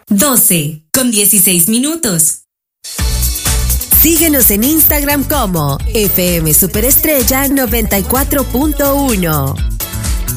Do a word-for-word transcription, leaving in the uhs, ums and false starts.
doce con dieciséis minutos. Síguenos en Instagram como F M Superestrella noventa y cuatro punto uno.